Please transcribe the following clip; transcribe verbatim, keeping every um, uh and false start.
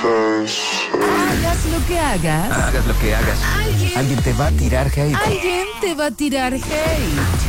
Hagas lo que hagas. Hagas lo que hagas. Alguien, Alguien te va a tirar hate. alguien te va a tirar hate.